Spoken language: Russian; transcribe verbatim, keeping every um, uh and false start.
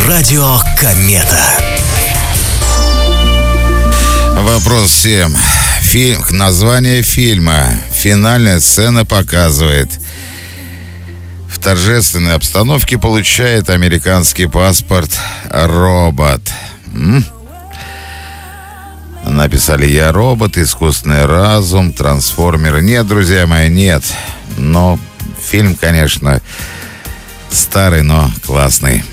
Радио Комета. Вопрос всем. Фильм, название фильма. Финальная сцена показывает. В торжественной обстановке получает американский паспорт робот. М? Написали «Я робот», «Искусственный разум», «Трансформеры». Нет, друзья мои, нет. Но фильм, конечно, старый, но классный.